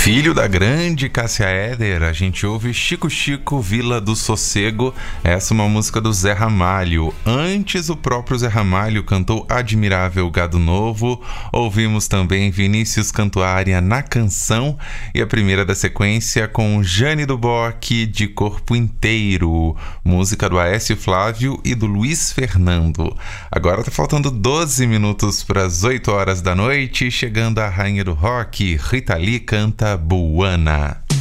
Filho da grande Cássia Eller, a gente ouve Chico Chico, Vila do Sossego. Essa é uma música do Zé Ramalho. Antes, o próprio Zé Ramalho cantou Admirável Gado Novo. Ouvimos também Vinícius Cantuária na Canção. E a primeira da sequência com Jane do Bock, De Corpo Inteiro. Música do Aécio Flávio e do Luiz Fernando. Agora tá faltando 12 minutos para as 8 horas da noite. Chegando a rainha do rock, Rita Lee canta Buana.